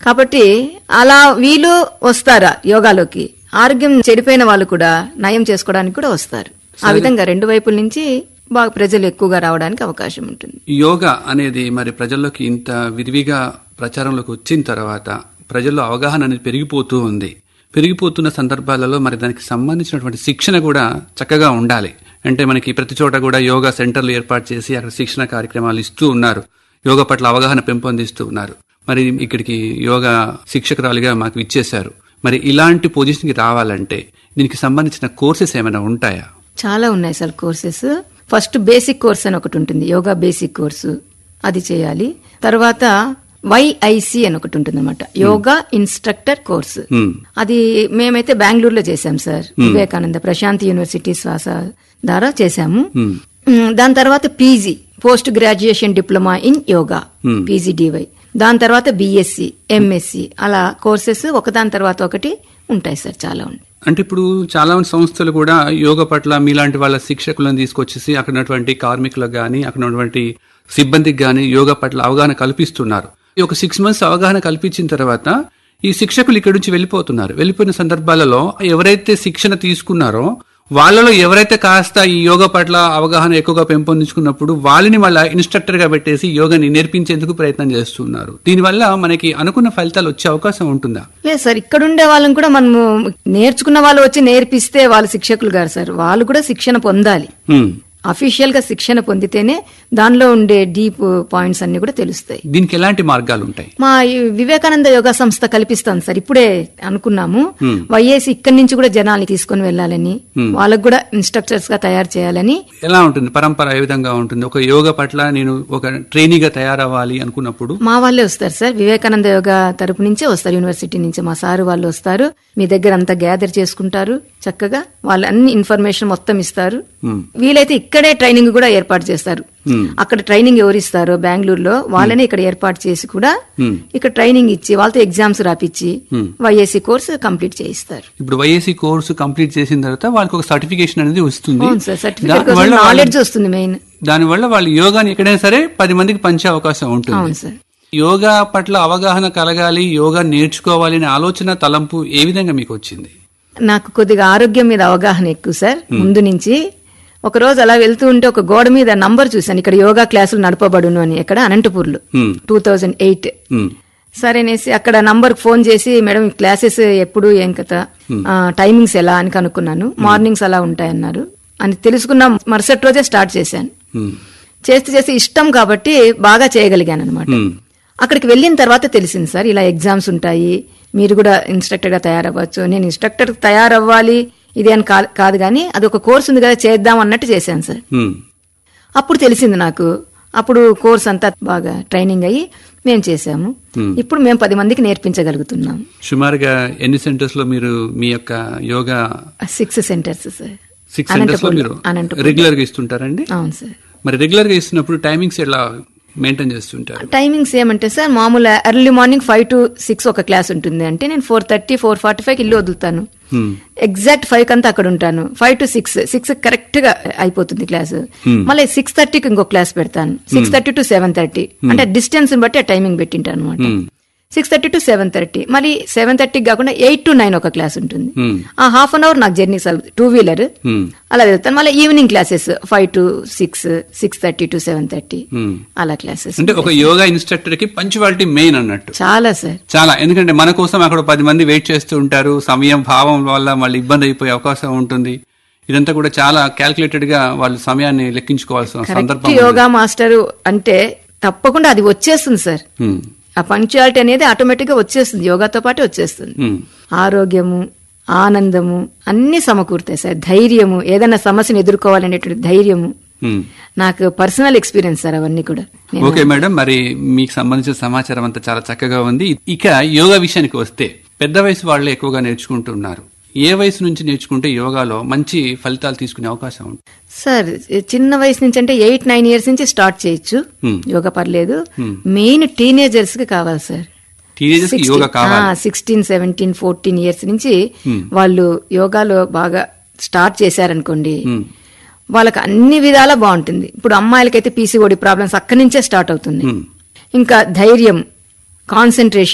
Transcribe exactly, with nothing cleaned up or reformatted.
కాబట్టి అలా వీళ్ళు వస్తారా యోగాలోకి, ఆరోగ్యం చెడిపోయిన వాళ్ళు కూడా నయం చేసుకోవడానికి కూడా వస్తారు. ఆ విధంగా రెండు వైపుల నుంచి బాగా ప్రజలు ఎక్కువగా రావడానికి అవకాశం ఉంటుంది. యోగా అనేది మరి ప్రజల్లోకి ఇంత విరివిగా ప్రచారంలోకి వచ్చిన తర్వాత ప్రజల్లో అవగాహన అనేది పెరిగిపోతూ ఉంది. పెరిగిపోతున్న సందర్భాలలో మరి దానికి సంబంధించినటువంటి శిక్షణ కూడా చక్కగా ఉండాలి. అంటే మనకి ప్రతి చోట కూడా యోగా సెంటర్లు ఏర్పాటు చేసి అక్కడ శిక్షణ కార్యక్రమాలు ఇస్తూ ఉన్నారు, యోగా పట్ల అవగాహన పెంపొందిస్తూ ఉన్నారు. మరి ఇక్కడికి యోగా శిక్షకురాలిగా మాకు ఇచ్చేశారు. మరి ఇలాంటి పొజిషన్కి రావాలంటే దీనికి సంబంధించిన కోర్సెస్ ఏమైనా ఉంటాయా? చాలా ఉన్నాయి sir courses. First basic course అని ఒకటి ఉంటుంది, యోగా బేసిక్ కోర్సు, అది చేయాలి. తర్వాత వైఐసి అని ఒకటి ఉంటుంది అనమాట, యోగా ఇన్స్ట్రక్టర్ కోర్సు. అది మేమైతే బెంగళూరులో చేశాం సార్, వివేకానంద ప్రశాంతి యూనివర్సిటీ శ్వాస ద్వారా చేశాము. దాని తర్వాత PG post graduation diploma in yoga పీజీడీవై, దాని తర్వాత బిఎస్సి, ఎంఎస్సి, అలా కోర్సెస్ ఒకదాని తర్వాత ఒకటి ఉంటాయి సార్, చాలా ఉంటాయి. అంటే ఇప్పుడు చాలా మంది సంస్థలు కూడా యోగా పట్ల మీలాంటి వాళ్ళ శిక్షకులను తీసుకొచ్చేసి అక్కడ ఉన్నటువంటి కార్మికులకు గానీ అక్కడ ఉన్నటువంటి సిబ్బందికి గానీ యోగా పట్ల అవగాహన కల్పిస్తున్నారు. ఈ ఒక సిక్స్ మంత్స్ అవగాహన కల్పించిన తర్వాత ఈ శిక్షకులు ఇక్కడి నుంచి వెళ్ళిపోతున్నారు. వెళ్ళిపోయిన సందర్భాలలో ఎవరైతే శిక్షణ తీసుకున్నారో వాళ్ళలో ఎవరైతే కాస్త ఈ యోగా పట్ల అవగాహన ఎక్కువగా పెంపొందించుకున్నప్పుడు వాళ్ళని మళ్ళీ ఇన్స్ట్రక్టర్ గా పెట్టేసి యోగాని నేర్పించేందుకు ప్రయత్నం చేస్తున్నారు. దీనివల్ల మనకి అనుకున్న ఫలితాలు వచ్చే అవకాశం ఉంటుందా? లేదు సార్, ఇక్కడ ఉండే వాళ్ళని కూడా మనము నేర్చుకున్న వాళ్ళు వచ్చి నేర్పిస్తే వాళ్ళు శిక్షకులు గారు సార్, వాళ్ళు కూడా శిక్షణ పొందాలి. అఫీషియల్ గా శిక్షణ పొందితేనే దానిలో ఉండే డీప్ పాయింట్స్ అన్ని కూడా తెలుస్తాయి. దీనికి ఎలాంటి మార్గాలు ఉంటాయి? మా వివేకానంద యోగా సంస్థ కల్పిస్తాం సార్, ఇప్పుడే అనుకున్నాము. వైఏసి ఇక్కడి నుంచి కూడా జనాల్ని తీసుకుని వెళ్లాలని, వాళ్ళకు కూడా ఇన్స్ట్రక్టర్స్ గా తయారు చేయాలని. ఎలా ఉంటుంది పరంపర? ఏ విధంగా ఉంటుంది? ఒక యోగా పట్ల నేను ఒక ట్రైనీగా తయారవ్వాలి అనుకున్నప్పుడు మా వాళ్ళే వస్తారు సార్, వివేకానంద యోగా తరపు నుంచే వస్తారు, యూనివర్సిటీ నుంచి మా సారు వాళ్ళు వస్తారు, మీ దగ్గర అంతా గ్యాదర్ చేసుకుంటారు, చక్కగా వాళ్ళు అన్ని ఇన్ఫర్మేషన్ మొత్తం ఇస్తారు. వీలైతే ఇక్కడే ట్రైనింగ్ కూడా ఏర్పాటు చేస్తారు. అక్కడ ట్రైనింగ్ ఎవరు ఇస్తారో బెంగళూరులో వాళ్ళని ఇక్కడ ఏర్పాటు చేసి కూడా ఇక్కడ ట్రైనింగ్ ఇచ్చి వాళ్ళతో ఎగ్జామ్స్ రాపిచ్చి వైఏసీ కోర్సు కంప్లీట్ చేయిస్తారు. ఇప్పుడు వైఏసీ కోర్సు కంప్లీట్ చేసిన తర్వాత వాళ్ళకి ఒక సర్టిఫికేషన్ అనేది వస్తుంది, నాలెడ్జ్ వస్తుంది మెయిన్. దానివల్ల వాళ్ళు యోగాని ఎక్కడైనా సరే పది మందికి పంచే అవకాశం ఉంటుంది. అవును సార్. యోగా పట్ల అవగాహన కలగాలి, యోగా నేర్చుకోవాలి అనే ఆలోచన తలంపు ఏ విధంగా మీకు వచ్చింది? నాకు కొద్దిగా ఆరోగ్యం మీద అవగాహన ఎక్కువ సార్ ముందు నుంచి. ఒక రోజు అలా వెళ్తూ ఉంటే ఒక గోడ మీద నంబర్ చూశాను, ఇక్కడ యోగా క్లాసులు నడపబడును అని, ఎక్కడ అనంతపూర్లో టూ థౌజండ్ ఎయిట్ సరేనేసి అక్కడ నంబర్ ఫోన్ చేసి, మేడం క్లాసెస్ ఎప్పుడు, ఏం కథ, టైమింగ్స్ ఎలా అని కనుక్కున్నాను. మార్నింగ్స్ అలా ఉంటాయన్నారు అని తెలుసుకున్న మరుసటి రోజే స్టార్ట్ చేశాను. చేస్తూ చేసి ఇష్టం కాబట్టి బాగా చేయగలిగాను అనమాట. అక్కడికి వెళ్ళిన తర్వాత తెలిసింది సార్, ఇలా ఎగ్జామ్స్ ఉంటాయి, మీరు కూడా ఇన్స్ట్రక్టర్ గా తయారవ్వచ్చు. నేను ఇన్స్ట్రక్టర్ తయారవ్వాలి ఇది అని కాదు కానీ అది ఒక కోర్స్ ఉంది కదా చేద్దాం అన్నట్టు చేశాను సార్. అప్పుడు తెలిసింది నాకు. అప్పుడు కోర్స్ అంతా బాగా ట్రైనింగ్ అయ్యి మేము చేశాము. ఇప్పుడు మేము పది మందికి నేర్పించగలుగుతున్నాం. సుమారుగా ఎన్ని సెంటర్స్ లో మీరు మీ యొక్క yoga? Six centres sir. Six centres లో మీరు రెగ్యులర్ గా ఇస్తుంటారండి? అవును సార్. మరి రెగ్యులర్ గా ఇస్తున్నప్పుడు టైమింగ్స్ ఎలా మెయింటైన్ చేస్తుంటారు? టైమింగ్స్ ఏమంటే సార్, మామూలు early morning five to six ఒక క్లాస్ ఉంటుంది అంటే నేను four thirty four forty five ఇల్లు వదులుతాను. ఎగ్జాక్ట్ ఫైవ్ కంతా అక్కడ ఉంటాను. Five to six six correct గా అయిపోతుంది క్లాసు. మళ్ళీ సిక్స్ థర్టీకి ఇంకో క్లాస్ పెడతాను. Six thirty to seven thirty అంటే డిస్టెన్స్ బట్టి ఆ టైమింగ్ పెట్టింటాను అనమాట. Six thirty to seven thirty మళ్ళీ సెవెన్ థర్టీకి కాకుండా ఎయిట్ టు నైన్ ఒక క్లాస్ ఉంటుంది. ఆ హాఫ్ అన్ అవర్ నాకు జర్నీ సార్, టూ వీలర్ అలా వెళ్తాను. మళ్ళీ evening classes five to six six thirty to seven thirty అలా క్లాసెస్. అంటే ఒక యోగా ఇన్స్ట్రక్టర్ కి పంచువాలిటీ మెయిన్ అన్నట్టు. చాలా సార్, చాలా. ఎందుకంటే మన కోసం అక్కడ పది మంది వెయిట్ చేస్తూ ఉంటారు, సమయం భావం వల్ల మళ్ళీ ఇబ్బంది అయిపోయే అవకాశం ఉంటుంది. ఇదంతా కూడా చాలా క్యాల్కులేటెడ్ గా వాళ్ళు సమయాన్ని లెక్కించుకోవాల్సిన సందర్భం. యోగా మాస్టర్ అంటే తప్పకుండా అది వచ్చేస్తుంది సార్. ఆ పంక్చువాలిటీ అనేది ఆటోమేటిక్ గా వచ్చేస్తుంది, యోగాతో పాటు వచ్చేస్తుంది. ఆరోగ్యము, ఆనందము అన్ని సమకూరుతాయి సార్. ధైర్యము, ఏదైనా సమస్యను ఎదుర్కోవాలనేటువంటి ధైర్యము నాకు పర్సనల్ ఎక్స్పీరియన్స్ సార్ అవన్నీ కూడా. ఓకే మేడం, మరి మీకు సంబంధించిన సమాచారం అంతా చాలా చక్కగా ఉంది. ఇక యోగా విషయానికి వస్తే పెద్ద వయసు వాళ్ళే ఎక్కువగా నేర్చుకుంటున్నారు. ఏ వయసు నుంచి నేర్చుకుంటే యోగాలో మంచి ఫలితాలు తీసుకునే అవకాశం ఉంది? సార్ చిన్న వయసు నుంచి అంటే ఎయిట్ నైన్ ఇయర్స్ నుంచి స్టార్ట్ చేయొచ్చు యోగా, పర్లేదు. మెయిన్ టీనేజర్స్ కి కావాలి sir, sixteen seventeen fourteen years నుంచి వాళ్ళు యోగాలో బాగా స్టార్ట్ చేశారనుకోండి, వాళ్ళకి అన్ని విధాలా బాగుంటుంది. ఇప్పుడు అమ్మాయిలకైతే పీసీఓడి ప్రాబ్లమ్స్ అక్కడి నుంచే స్టార్ట్ అవుతుంది. ఇంకా ధైర్యం, కాన్సన్ట్రేషన్